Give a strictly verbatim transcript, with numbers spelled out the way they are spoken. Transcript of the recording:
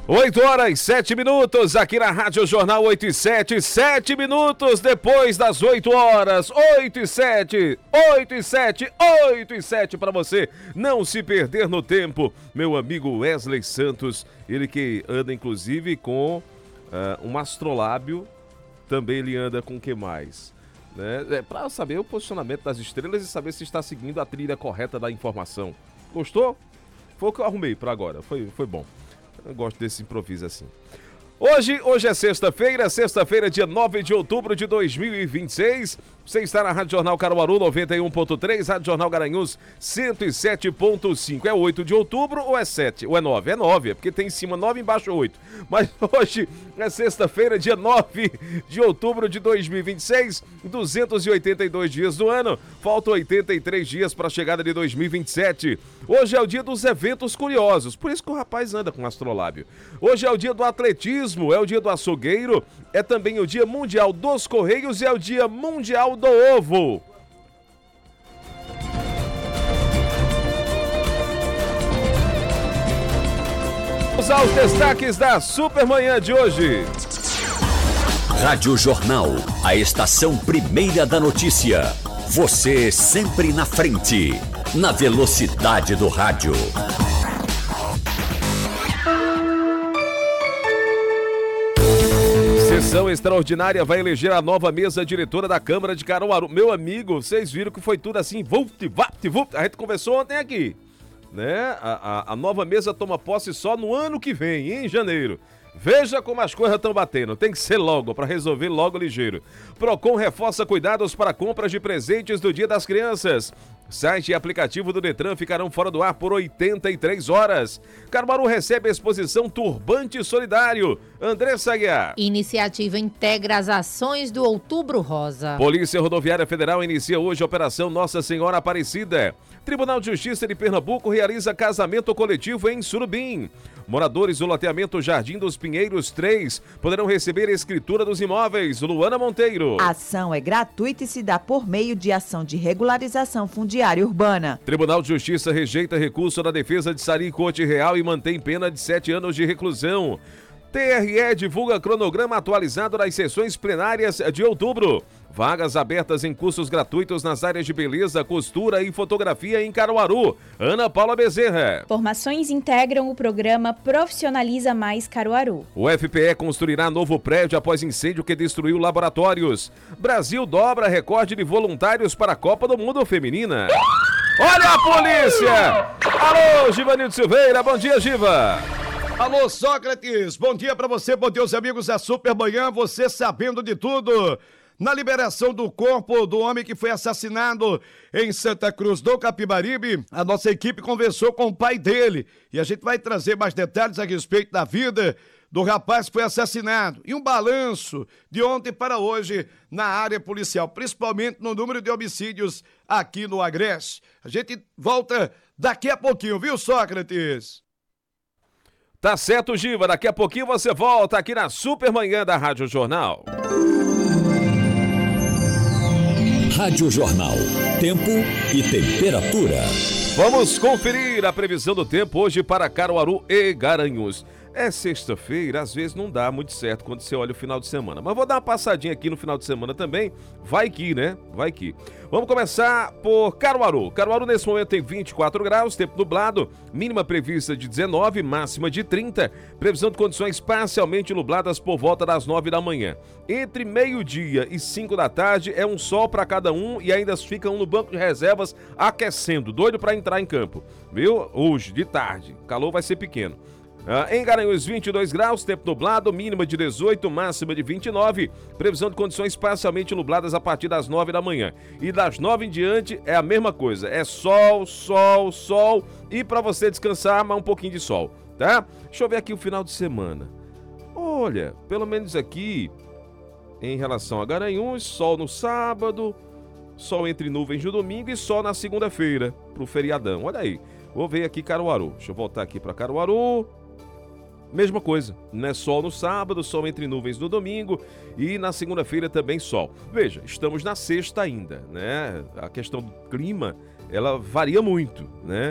oito horas, sete minutos, aqui na Rádio Jornal oito e sete, sete minutos depois das oito horas, oito e sete, oito e sete, oito e sete para você não se perder no tempo. Meu amigo Wesley Santos, ele que anda inclusive com uh, um astrolábio, também ele anda com o que mais? Né? É, para saber o posicionamento das estrelas e saber se está seguindo a trilha correta da informação. Gostou? Foi o que eu arrumei para agora, foi, foi bom. Eu gosto desse improviso assim. Hoje, hoje é sexta-feira, sexta-feira, dia nove de outubro de dois mil e vinte e seis. Você está na Rádio Jornal Caruaru noventa e um ponto três, Rádio Jornal Garanhuns cento e sete ponto cinco. É oito de outubro ou é sete? Ou é nove? É nove, é porque tem em cima nove e embaixo oito. Mas hoje é sexta-feira, dia nove de outubro de dois mil e vinte e seis, duzentos e oitenta e dois dias do ano. Faltam oitenta e três dias para a chegada de dois mil e vinte e sete. Hoje é o dia dos eventos curiosos, por isso que o rapaz anda com astrolábio. Hoje é o dia do atletismo, é o dia do açougueiro, é também o dia mundial dos correios e é o dia mundial do ovo. Vamos aos destaques da Supermanhã de hoje. Rádio Jornal, a estação primeira da notícia. Você sempre na frente, na velocidade do rádio. Sessão extraordinária vai eleger a nova mesa diretora da Câmara de Caruaru. Meu amigo, vocês viram que foi tudo assim, vupt, vapt, vupt. A gente conversou ontem aqui, né? A, a, a nova mesa toma posse só no ano que vem, em janeiro. Veja como as coisas estão batendo, tem que ser logo, para resolver logo ligeiro. Procon reforça cuidados para compras de presentes do Dia das Crianças. Site e aplicativo do Detran ficarão fora do ar por oitenta e três horas. Caruaru recebe a exposição Turbante Solidário. Andressa Aguiar. Iniciativa integra as ações do Outubro Rosa. Polícia Rodoviária Federal inicia hoje a Operação Nossa Senhora Aparecida. Tribunal de Justiça de Pernambuco realiza casamento coletivo em Surubim. Moradores do loteamento Jardim dos Pinheiros três poderão receber a escritura dos imóveis. Luana Monteiro. A ação é gratuita e se dá por meio de ação de regularização fundiária urbana. Tribunal de Justiça rejeita recurso da defesa de Sari Corte Real e mantém pena de sete anos de reclusão. T R E divulga cronograma atualizado das sessões plenárias de outubro. Vagas abertas em cursos gratuitos nas áreas de beleza, costura e fotografia em Caruaru. Ana Paula Bezerra. Formações integram o programa Profissionaliza Mais Caruaru. O F P E construirá novo prédio após incêndio que destruiu laboratórios. Brasil dobra recorde de voluntários para a Copa do Mundo Feminina. Olha a polícia! Alô, Givanildo Silveira, bom dia, Giva! Alô, Sócrates, bom dia pra você, bom dia aos amigos da Supermanhã, você sabendo de tudo. Na liberação do corpo do homem que foi assassinado em Santa Cruz do Capibaribe, a nossa equipe conversou com o pai dele e a gente vai trazer mais detalhes a respeito da vida do rapaz que foi assassinado e um balanço de ontem para hoje na área policial, principalmente no número de homicídios aqui no Agreste. A gente volta daqui a pouquinho, viu, Sócrates? Tá certo, Giva, daqui a pouquinho você volta aqui na Supermanhã da Rádio Jornal. Rádio Jornal, tempo e temperatura. Vamos conferir a previsão do tempo hoje para Caruaru e Garanhuns. É sexta-feira, às vezes não dá muito certo quando você olha o final de semana. Mas vou dar uma passadinha aqui no final de semana também. Vai que, né? Vai que. Vamos começar por Caruaru. Caruaru nesse momento tem vinte e quatro graus, tempo nublado, mínima prevista de dezenove, máxima de trinta. Previsão de condições parcialmente nubladas por volta das nove da manhã. Entre meio-dia e cinco da tarde é um sol para cada um e ainda ficam no banco de reservas aquecendo, doido para entrar em campo. Viu? Hoje, de tarde. O calor vai ser pequeno. Ah, em Garanhuns, vinte e dois graus, tempo nublado, mínima de dezoito, máxima de vinte e nove. Previsão de condições parcialmente nubladas a partir das nove da manhã. E das nove em diante é a mesma coisa. É sol, sol, sol e para você descansar, mais um pouquinho de sol, tá? Deixa eu ver aqui o final de semana. Olha, pelo menos aqui, em relação a Garanhuns, sol no sábado, sol entre nuvens no domingo e sol na segunda-feira, pro feriadão. Olha aí, vou ver aqui Caruaru. Deixa eu voltar aqui para Caruaru. Mesma coisa, né? Sol no sábado, sol entre nuvens no domingo e na segunda-feira também sol. Veja, estamos na sexta ainda, né? A questão do clima, ela varia muito, né?